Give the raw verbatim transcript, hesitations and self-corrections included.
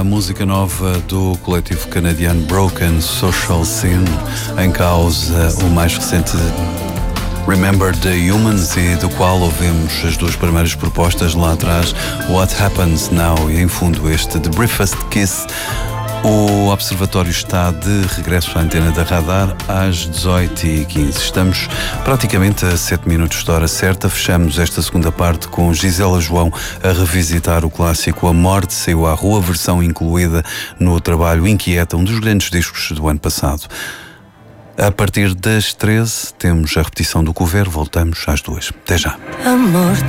música nova do coletivo canadiano Broken Social Scene, em causa o mais recente Remember the Humans, e do qual ouvimos as duas primeiras propostas lá atrás, What Happens Now, e em fundo este The Briefest Kiss. O Observatório está de regresso à antena da Radar às dezoito e quinze. Estamos praticamente a sete minutos da hora certa. Fechamos esta segunda parte com Gisela João a revisitar o clássico A Morte Saiu à Rua, versão incluída no trabalho Inquieta, um dos grandes discos do ano passado. A partir das treze temos a repetição do cover. Voltamos às duas. Até já. Amor.